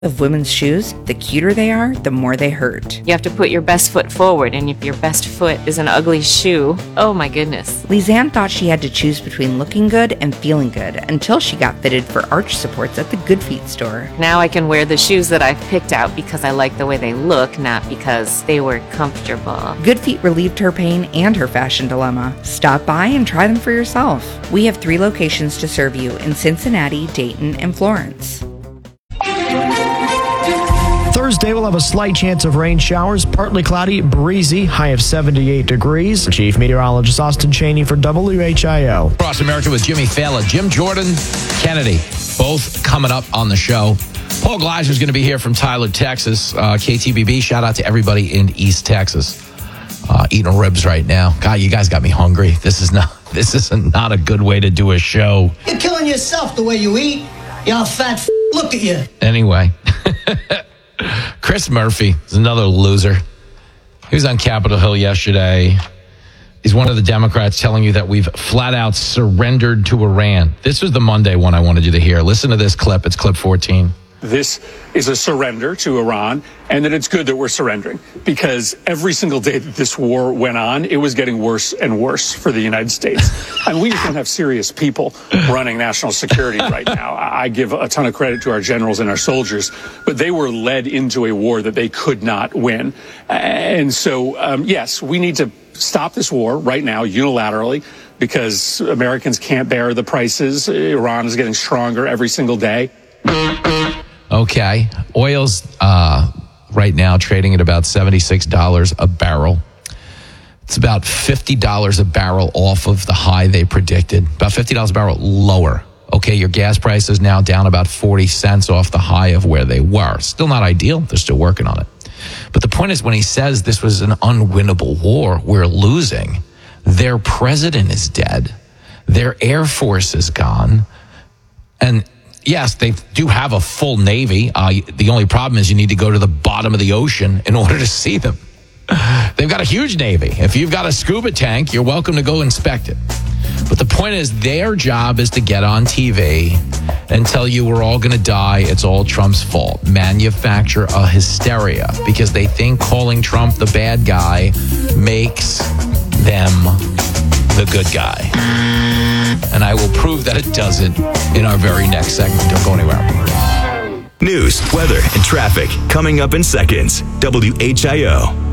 of women's shoes, the cuter they are, the more they hurt. You have to put your best foot forward, and if your best foot is an ugly shoe, oh my goodness. Lizanne thought she had to choose between looking good and feeling good until she got fitted for arch supports at the Good Feet store. Now I can wear the shoes that I've picked out because I like the way they look, not because they were comfortable. Good Feet relieved her pain and her fashion dilemma. Stop by and try them for yourself. We have 3 locations to serve you in Cincinnati, Dayton, and Florence. Thursday will have a slight chance of rain showers, partly cloudy, breezy, high of 78 degrees. Chief Meteorologist Austin Cheney for WHIO. Across America with Jimmy Fallon, Jim Jordan, Kennedy, both coming up on the show. Paul Gleiser is going to be here from Tyler, Texas. KTBB, shout out to everybody in East Texas. Eating ribs right now. God, you guys got me hungry. This is not a good way to do a show. You're killing yourself the way you eat. You all fat look at you. Anyway. Chris Murphy is another loser. He was on Capitol Hill yesterday. He's one of the Democrats telling you that we've flat out surrendered to Iran. This was the Monday one I wanted you to hear. Listen to this clip. It's clip 14. This is a surrender to Iran, and that it's good that we're surrendering, because every single day that this war went on, it was getting worse and worse for the United States. And we just don't have serious people running national security right now. I give a ton of credit to our generals and our soldiers, but they were led into a war that they could not win. And so, yes, we need to stop this war right now unilaterally, because Americans can't bear the prices. Iran is getting stronger every single day. Okay. Oil's right now trading at about $76 a barrel. It's about $50 a barrel off of the high they predicted. About $50 a barrel lower. Okay, your gas price is now down about 40 cents off the high of where they were. Still not ideal. They're still working on it. But the point is, when he says this was an unwinnable war, we're losing. Their president is dead. Their Air Force is gone. And yes, they do have a full Navy. The only problem is you need to go to the bottom of the ocean in order to see them. They've got a huge Navy. If you've got a scuba tank, you're welcome to go inspect it. But the point is, their job is to get on TV and tell you we're all going to die. It's all Trump's fault. Manufacture a hysteria because they think calling Trump the bad guy makes them the good guy. And I will prove that it doesn't in our very next segment. Don't go anywhere. News, weather, and traffic coming up in seconds. WHIO.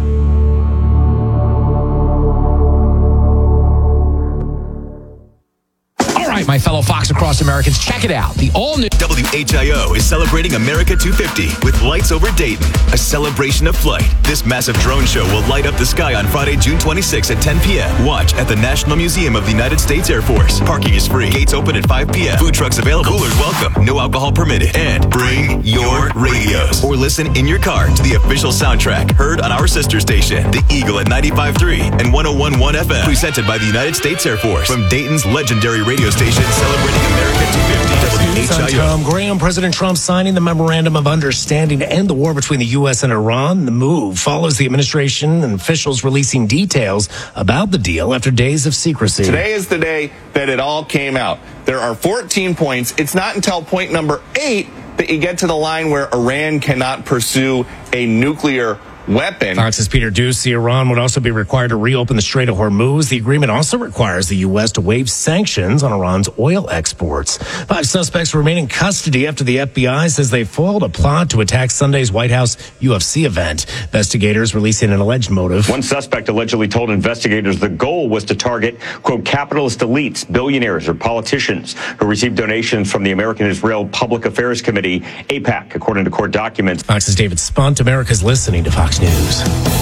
My fellow Fox Across Americans, check it out. The all-new WHIO is celebrating America 250 with Lights Over Dayton, a celebration of flight. This massive drone show will light up the sky on Friday, June 26 at 10 p.m. Watch at the National Museum of the United States Air Force. Parking is free. Gates open at 5 p.m. Food trucks available. Coolers welcome. No alcohol permitted. And bring your radios or listen in your car to the official soundtrack heard on our sister station, The Eagle at 95.3 and 101.1 FM. Presented by the United States Air Force from Dayton's legendary radio station. Celebrating America 250. WHIO. Tom Graham, President Trump signing the memorandum of understanding to end the war between the U.S. and Iran. The move follows the administration and officials releasing details about the deal after days of secrecy. Today is the day that it all came out. There are 14 points. It's not until point number 8 that you get to the line where Iran cannot pursue a nuclear weapon. Fox's Peter Doocy. Iran would also be required to reopen the Strait of Hormuz. The agreement also requires the U.S. to waive sanctions on Iran's oil exports. 5 suspects remain in custody after the FBI says they foiled a plot to attack Sunday's White House UFC event. Investigators releasing an alleged motive. One suspect allegedly told investigators the goal was to target, quote, capitalist elites, billionaires, or politicians who received donations from the American Israel Public Affairs Committee, AIPAC, according to court documents. Fox's David Spunt. America's listening to Fox News.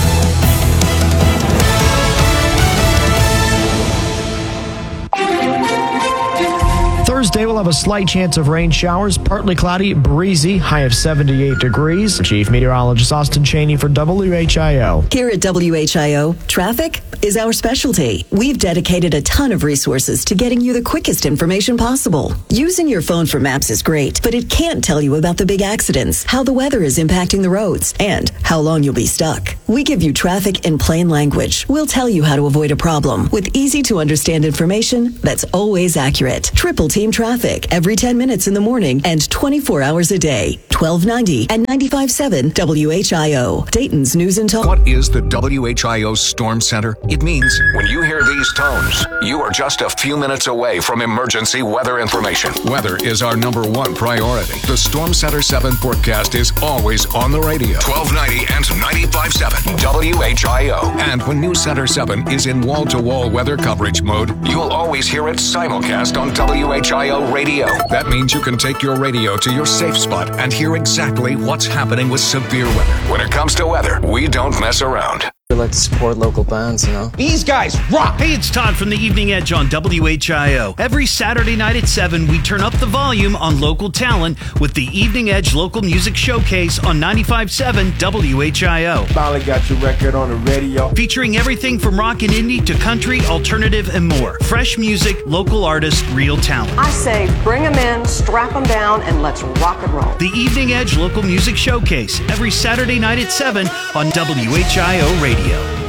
Thursday will have a slight chance of rain showers, partly cloudy, breezy, high of 78 degrees. Chief Meteorologist Austin Cheney for WHIO. Here at WHIO, traffic is our specialty. We've dedicated a ton of resources to getting you the quickest information possible. Using your phone for maps is great, but it can't tell you about the big accidents, how the weather is impacting the roads, and how long you'll be stuck. We give you traffic in plain language. We'll tell you how to avoid a problem with easy to understand information that's always accurate. Triple Team Traffic traffic every 10 minutes in the morning and 24 hours a day. 1290 and 95.7 WHIO. Dayton's News and Talk. What is the WHIO Storm Center? It means when you hear these tones, you are just a few minutes away from emergency weather information. Weather is our number one priority. The Storm Center 7 forecast is always on the radio. 1290 and 95.7 WHIO. And when News Center 7 is in wall-to-wall weather coverage mode, you'll always hear it simulcast on WHIO radio. That means you can take your radio to your safe spot and hear exactly what's happening with severe weather. When it comes to weather, we don't mess around. We like to support local bands, you know? These guys rock! Hey, it's Todd from the Evening Edge on WHIO. Every Saturday night at 7, we turn up the volume on local talent with the Evening Edge Local Music Showcase on 95.7 WHIO. Finally got your record on the radio. Featuring everything from rock and indie to country, alternative, and more. Fresh music, local artists, real talent. I say bring them in, strap them down, and let's rock and roll. The Evening Edge Local Music Showcase, every Saturday night at 7 on WHIO Radio.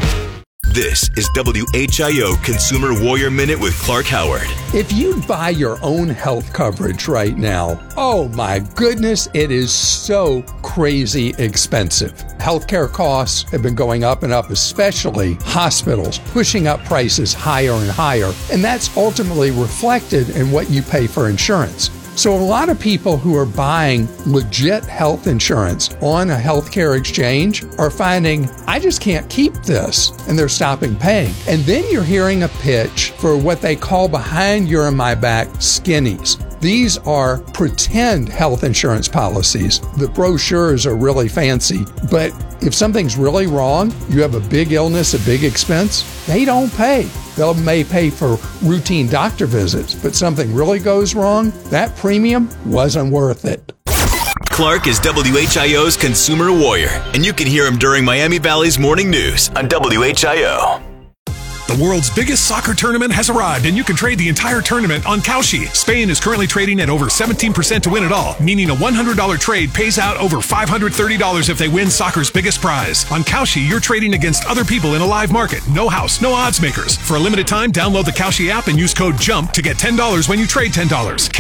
This is WHIO Consumer Warrior Minute with Clark Howard. If you buy your own health coverage right now, oh my goodness, it is so crazy expensive. Healthcare costs have been going up and up, especially hospitals, pushing up prices higher and higher. And that's ultimately reflected in what you pay for insurance. So a lot of people who are buying legit health insurance on a healthcare exchange are finding, I just can't keep this, and they're stopping paying. And then you're hearing a pitch for what they call behind your and my back skinnies. These are pretend health insurance policies. The brochures are really fancy, but if something's really wrong, you have a big illness, a big expense, they don't pay. They may pay for routine doctor visits, but something really goes wrong, that premium wasn't worth it. Clark is WHIO's Consumer Warrior, and you can hear him during Miami Valley's Morning News on WHIO. The world's biggest soccer tournament has arrived, and you can trade the entire tournament on Kalshi. Spain is currently trading at over 17% to win it all, meaning a $100 trade pays out over $530 if they win soccer's biggest prize. On Kalshi, you're trading against other people in a live market. No house, no odds makers. For a limited time, download the Kalshi app and use code JUMP to get $10 when you trade $10.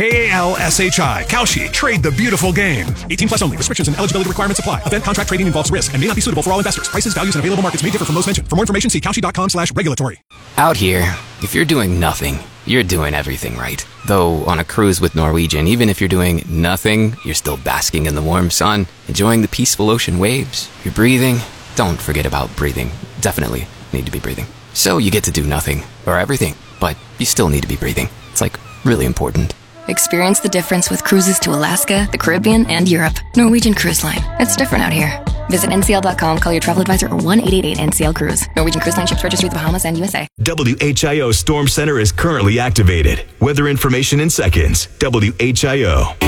KALSHI. Kalshi. Trade the beautiful game. 18 plus only. Restrictions and eligibility requirements apply. Event contract trading involves risk and may not be suitable for all investors. Prices, values, and available markets may differ from those mentioned. For more information, see kalshi.com/regulatory. Out here, if you're doing nothing, you're doing everything right. Though on a cruise with Norwegian, even if you're doing nothing, you're still basking in the warm sun, enjoying the peaceful ocean waves. You're breathing. Don't forget about breathing. Definitely need to be breathing. So you get to do nothing, or everything, but you still need to be breathing. It's like really important. Experience the difference with cruises to Alaska, the Caribbean, and Europe. Norwegian Cruise Line. It's different out here. Visit ncl.com, call your travel advisor, or 1-888-NCL-CRUISE. Norwegian Cruise Line ships registry the Bahamas and USA. WHIO Storm Center is currently activated. Weather information in seconds. WHIO.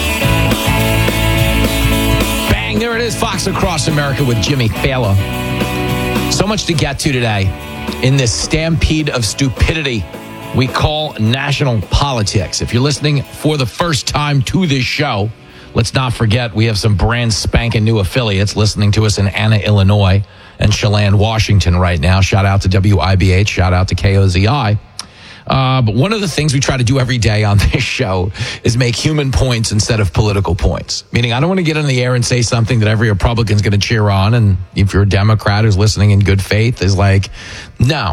Bang, there it is. Fox Across America with Jimmy Fallon. So much to get to today in this stampede of stupidity we call national politics. If you're listening for the first time to this show, let's not forget we have some brand spanking new affiliates listening to us in Anna, Illinois and Chelan, Washington right now. Shout out to WIBH. Shout out to KOZI. But one of the things we try to do every day on this show is make human points instead of political points. Meaning I don't want to get on the air and say something that every Republican's going to cheer on. And if you're a Democrat who's listening in good faith is like, no.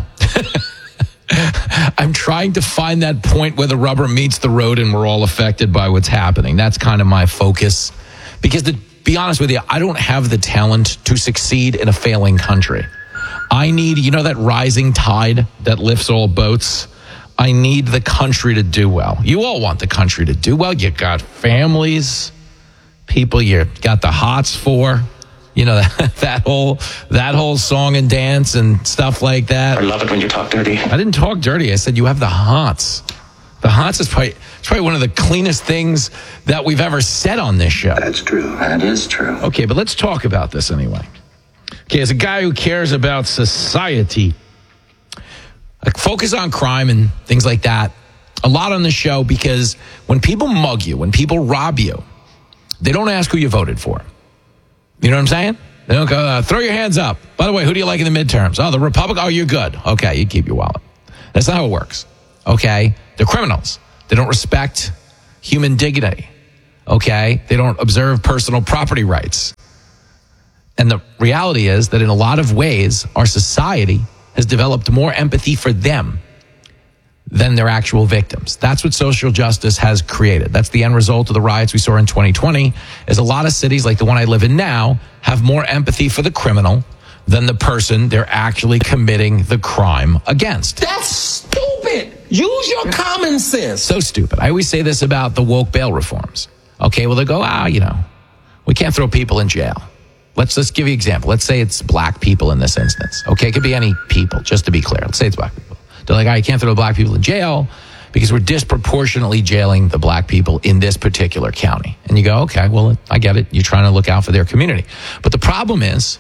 I'm trying to find that point where the rubber meets the road and we're all affected by what's happening. That's kind of my focus. Because to be honest with you, I don't have the talent to succeed in a failing country. I need, you know, that rising tide that lifts all boats? I need the country to do well. You all want the country to do well. You got families, people you got the hots for. You know, that whole song and dance and stuff like that. I love it when you talk dirty. I didn't talk dirty. I said you have the hots. The hots is probably one of the cleanest things that we've ever said on this show. That's true. That is true. Okay, but let's talk about this anyway. Okay, as a guy who cares about society, like focus on crime and things like that, a lot on the show, because when people mug you, when people rob you, they don't ask who you voted for. You know what I'm saying? They don't go, throw your hands up. By the way, who do you like in the midterms? Oh, the Republican. Oh, you're good. Okay, you keep your wallet. That's not how it works. Okay? They're criminals. They don't respect human dignity. Okay? They don't observe personal property rights. And the reality is that in a lot of ways, our society has developed more empathy for them than their actual victims. That's what social justice has created. That's the end result of the riots we saw in 2020, is a lot of cities like the one I live in now have more empathy for the criminal than the person they're actually committing the crime against. That's stupid. Use your common sense. So stupid. I always say this about the woke bail reforms. Okay, well, they go, we can't throw people in jail. Let's just give you an example. Let's say it's black people in this instance. Okay, it could be any people, just to be clear. Let's say it's black people. They're like, you can't throw black people in jail because we're disproportionately jailing the black people in this particular county. And you go, okay, well, I get it. You're trying to look out for their community. But the problem is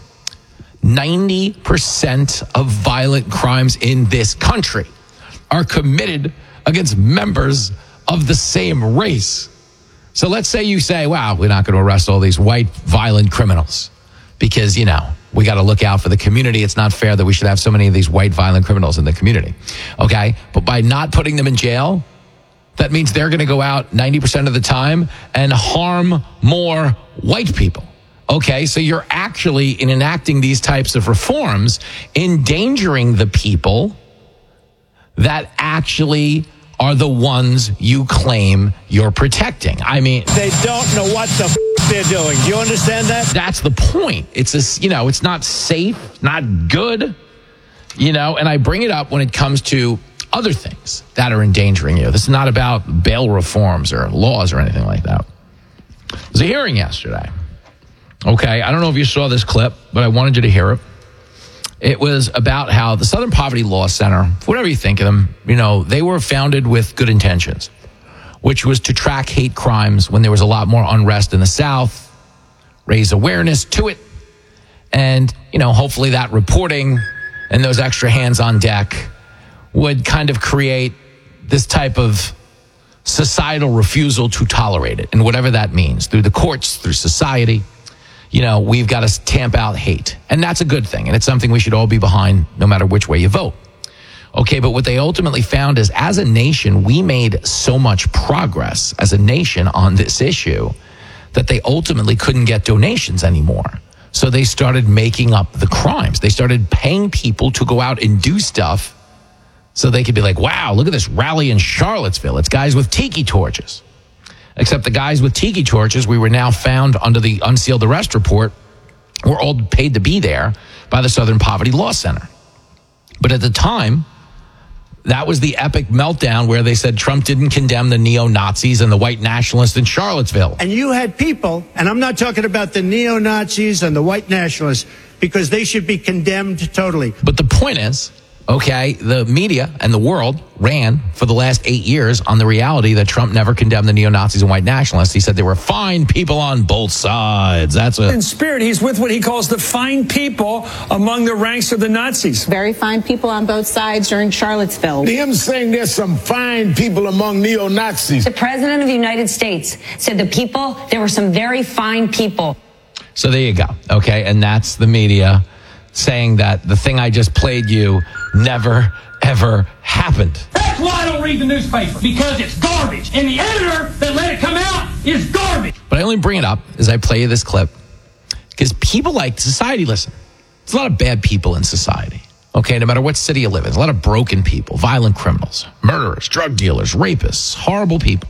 90% of violent crimes in this country are committed against members of the same race. So let's say you say, wow, we're not going to arrest all these white violent criminals because, we got to look out for the community. It's not fair that we should have so many of these white violent criminals in the community. Okay? But by not putting them in jail, that means they're going to go out 90% of the time and harm more white people. Okay? So you're actually, in enacting these types of reforms, endangering the people that actually are the ones you claim you're protecting. I mean, they don't know what the they're doing. Do you understand that? That's the point. It's it's not safe, not good, and I bring it up when it comes to other things that are endangering you. This is not about bail reforms or laws or anything like that. There was a hearing yesterday. Okay, I don't know if you saw this clip, but I wanted you to hear it. It was about how the Southern Poverty Law Center, whatever you think of them, they were founded with good intentions, which was to track hate crimes when there was a lot more unrest in the South, raise awareness to it, and, hopefully that reporting and those extra hands on deck would kind of create this type of societal refusal to tolerate it, and whatever that means, through the courts, through society. We've got to tamp out hate. And that's a good thing. And it's something we should all be behind no matter which way you vote. Okay, but what they ultimately found is, as a nation, we made so much progress as a nation on this issue that they ultimately couldn't get donations anymore. So they started making up the crimes. They started paying people to go out and do stuff so they could be like, wow, look at this rally in Charlottesville. It's guys with tiki torches. Except the guys with tiki torches, we were now found under the unsealed arrest report, were all paid to be there by the Southern Poverty Law Center. But at the time, that was the epic meltdown where they said Trump didn't condemn the neo-Nazis and the white nationalists in Charlottesville. And you had people, and I'm not talking about the neo-Nazis and the white nationalists, because they should be condemned totally. But the point is, okay, the media and the world ran for the last 8 years on the reality that Trump never condemned the neo-Nazis and white nationalists. He said they were fine people on both sides. In spirit, he's with what he calls the fine people among the ranks of the Nazis. Very fine people on both sides during Charlottesville. Him saying there's some fine people among neo-Nazis. The President of the United States said there were some very fine people. So there you go. Okay, and that's the media saying that the thing I just played you never, ever happened. That's why I don't read the newspaper, because it's garbage. And the editor that let it come out is garbage. But I only bring it up as I play you this clip because people like society. Listen, there's a lot of bad people in society. Okay, no matter what city you live in, there's a lot of broken people, violent criminals, murderers, drug dealers, rapists, horrible people.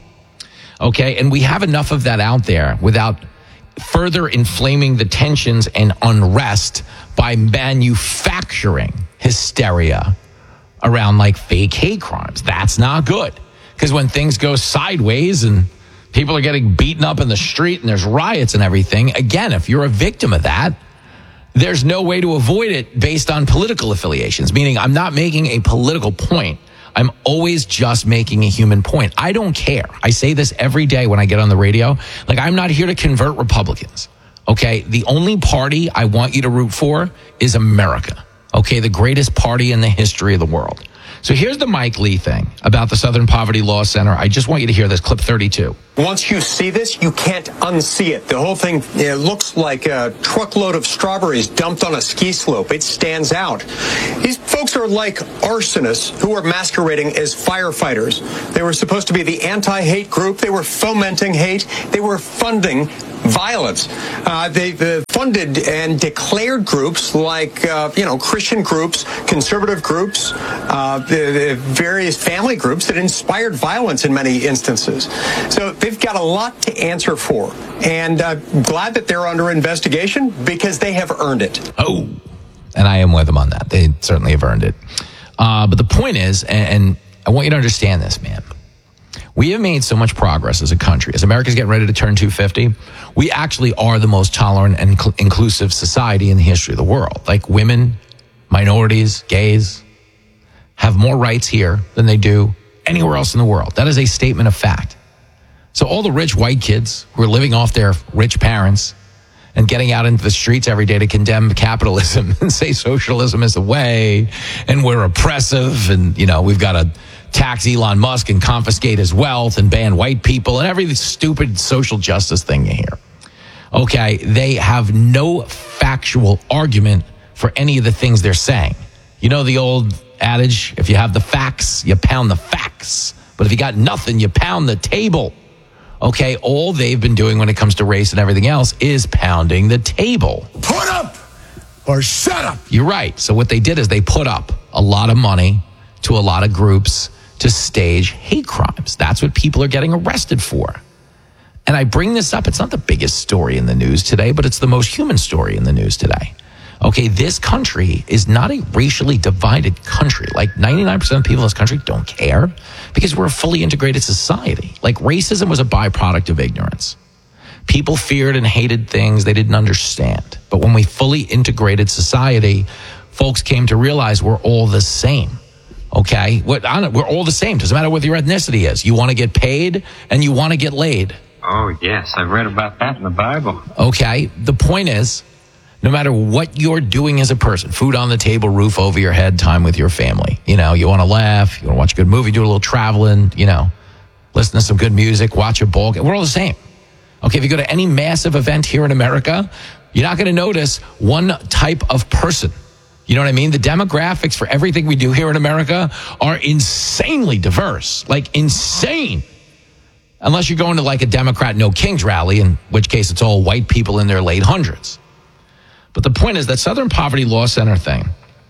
Okay, and we have enough of that out there without further inflaming the tensions and unrest by manufacturing hysteria around like fake hate crimes. That's not good. Because when things go sideways and people are getting beaten up in the street and there's riots and everything, again, if you're a victim of that, there's no way to avoid it based on political affiliations, meaning I'm not making a political point. I'm always just making a human point. I don't care. I say this every day when I get on the radio. Like, I'm not here to convert Republicans. Okay? The only party I want you to root for is America. Okay? The greatest party in the history of the world. So here's the Mike Lee thing about the Southern Poverty Law Center. I just want you to hear this, clip 32. Once you see this, you can't unsee it. The whole thing looks like a truckload of strawberries dumped on a ski slope. It stands out. These folks are like arsonists who are masquerading as firefighters. They were supposed to be the anti-hate group. They were fomenting hate. They were funding violence. They funded and declared groups like, Christian groups, conservative groups, the various family groups that inspired violence in many instances. So they've got a lot to answer for. And glad that they're under investigation because they have earned it. Oh, and I am with them on that. They certainly have earned it. But the point is, and I want you to understand this, man. We have made so much progress as a country. As America's getting ready to turn 250, we actually are the most tolerant and inclusive society in the history of the world. Like women, minorities, gays have more rights here than they do anywhere else in the world. That is a statement of fact. So all the rich white kids who are living off their rich parents and getting out into the streets every day to condemn capitalism and say socialism is the way and we're oppressive and, we've got to tax Elon Musk and confiscate his wealth and ban white people and every stupid social justice thing you hear. Okay, they have no factual argument for any of the things they're saying. You know the old adage, if you have the facts, you pound the facts. But if you got nothing, you pound the table. Okay, all they've been doing when it comes to race and everything else is pounding the table. Put up or shut up. You're right. So what they did is they put up a lot of money to a lot of groups to stage hate crimes. That's what people are getting arrested for. And I bring this up. It's not the biggest story in the news today, but it's the most human story in the news today. Okay, this country is not a racially divided country. Like 99% of people in this country don't care because we're a fully integrated society. Like racism was a byproduct of ignorance. People feared and hated things they didn't understand. But when we fully integrated society, folks came to realize we're all the same. Okay, we're all the same. Doesn't matter what your ethnicity is. You want to get paid and you want to get laid. Oh, yes. I've read about that in the Bible. Okay, the point is, no matter what you're doing as a person, food on the table, roof over your head, time with your family. You want to laugh, you want to watch a good movie, do a little traveling, listen to some good music, watch a ball game. We're all the same. Okay, if you go to any massive event here in America, you're not going to notice one type of person. You know what I mean? The demographics for everything we do here in America are insanely diverse, like insane. Unless you're going to like a Democrat No Kings rally, in which case it's all white people in their late hundreds. But the point is that Southern Poverty Law Center thing,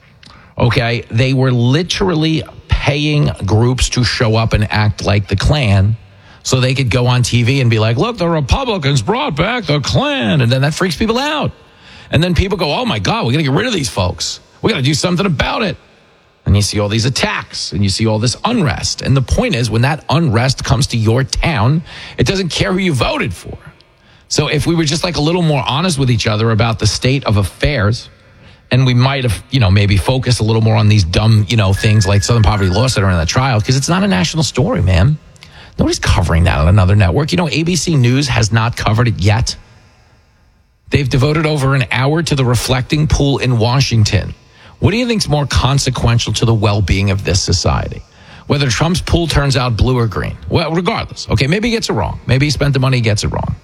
okay, they were literally paying groups to show up and act like the Klan so they could go on TV and be like, look, the Republicans brought back the Klan. And then that freaks people out. And then people go, oh my God, we're going to get rid of these folks. We got to do something about it. And you see all these attacks and you see all this unrest. And the point is, when that unrest comes to your town, it doesn't care who you voted for. So if we were just like a little more honest with each other about the state of affairs, and we might have, maybe focused a little more on these dumb, things like Southern Poverty Law Center and the trial, because it's not a national story, man. Nobody's covering that on another network. ABC News has not covered it yet. They've devoted over an hour to the reflecting pool in Washington. What do you think is more consequential to the well-being of this society? Whether Trump's pool turns out blue or green. Well, regardless. Okay, maybe he gets it wrong. Maybe he spent the money, he gets it wrong.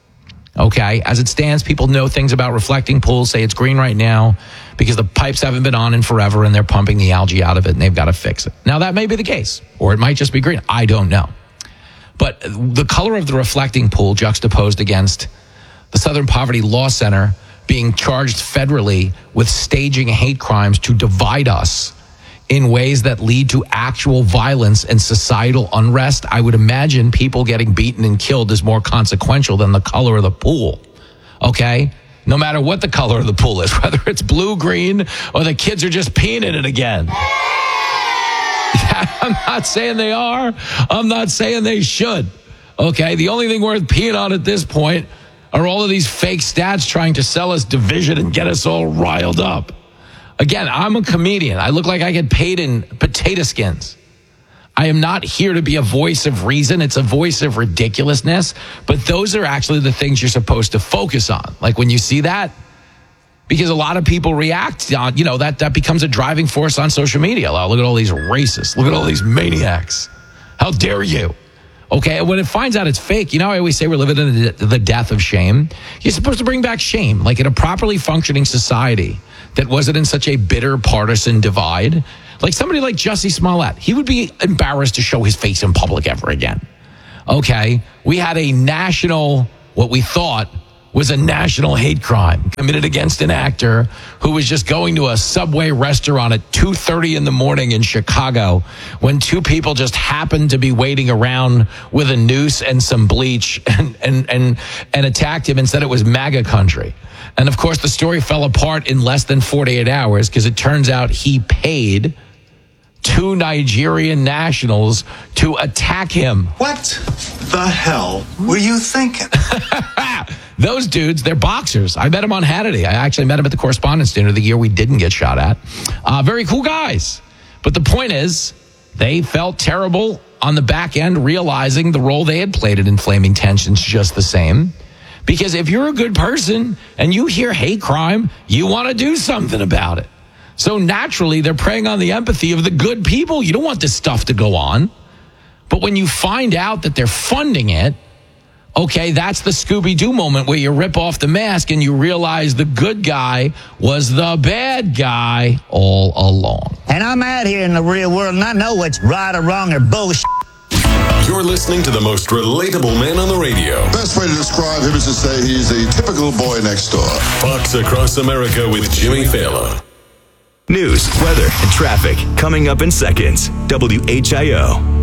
Okay, as it stands, people know things about reflecting pools, say it's green right now because the pipes haven't been on in forever and they're pumping the algae out of it and they've got to fix it. Now, that may be the case, or it might just be green. I don't know. But the color of the reflecting pool juxtaposed against the Southern Poverty Law Center being charged federally with staging hate crimes to divide us in ways that lead to actual violence and societal unrest, I would imagine people getting beaten and killed is more consequential than the color of the pool. Okay? No matter what the color of the pool is, whether it's blue, green, or the kids are just peeing in it again. I'm not saying they are. I'm not saying they should. Okay? The only thing worth peeing on at this point are all of these fake stats trying to sell us division and get us all riled up. Again, I'm a comedian. I look like I get paid in potato skins. I am not here to be a voice of reason. It's a voice of ridiculousness. But those are actually the things you're supposed to focus on. Like when you see that, Because a lot of people react on, that becomes a driving force on social media. Oh, look at all these racists. Look at all these maniacs. How dare you? Okay, when it finds out it's fake, I always say we're living in the death of shame. You're supposed to bring back shame, like in a properly functioning society that wasn't in such a bitter partisan divide. Like somebody like Jussie Smollett, he would be embarrassed to show his face in public ever again. Okay, we had a national, what we thought was a national hate crime committed against an actor who was just going to a Subway restaurant at 2:30 in the morning in Chicago when two people just happened to be waiting around with a noose and some bleach and attacked him and said it was MAGA country. And of course, the story fell apart in less than 48 hours because it turns out he paid two Nigerian nationals to attack him. What the hell were you thinking? Those dudes, they're boxers. I met them on Hannity. I actually met them at the Correspondents' Dinner the year we didn't get shot at. Very cool guys. But the point is, they felt terrible on the back end, realizing the role they had played in inflaming tensions just the same. Because if you're a good person and you hear hate crime, you want to do something about it. So naturally, they're preying on the empathy of the good people. You don't want this stuff to go on. But when you find out that they're funding it, okay, that's the Scooby-Doo moment where you rip off the mask and you realize the good guy was the bad guy all along. And I'm out here in the real world and I know what's right or wrong or bullshit. You're listening to the most relatable man on the radio. Best way to describe him is to say he's a typical boy next door. Fox Across America with Jimmy Fallon. News, weather, and traffic coming up in seconds. WHIO.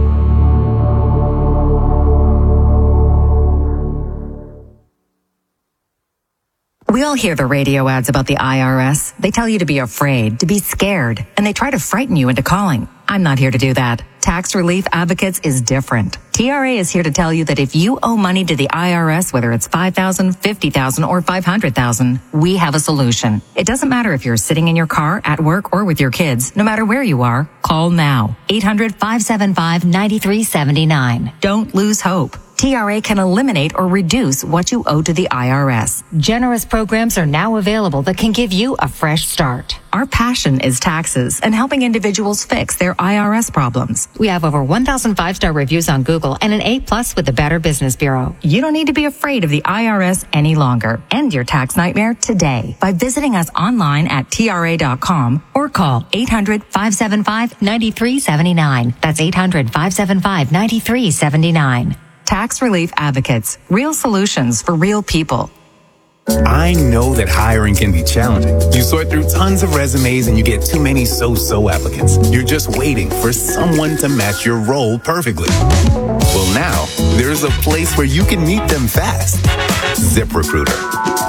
We all hear the radio ads about the IRS. They tell you to be afraid, to be scared, and they try to frighten you into calling. I'm not here to do that. Tax Relief Advocates is different. TRA is here to tell you that if you owe money to the IRS, whether it's $5,000, $50,000, or $500,000, we have a solution. It doesn't matter if you're sitting in your car, at work, or with your kids. No matter where you are, call now. 800-575-9379. Don't lose hope. TRA can eliminate or reduce what you owe to the IRS. Generous programs are now available that can give you a fresh start. Our passion is taxes and helping individuals fix their IRS problems. We have over 1,000 5-star reviews on Google and an A+ with the Better Business Bureau. You don't need to be afraid of the IRS any longer. End your tax nightmare today by visiting us online at TRA.com or call 800-575-9379. That's 800-575-9379. Tax Relief Advocates. Real solutions for real people. I know that hiring can be challenging. You sort through tons of resumes and you get too many so-so applicants. You're just waiting for someone to match your role perfectly. Well, now, there's a place where you can meet them fast. ZipRecruiter.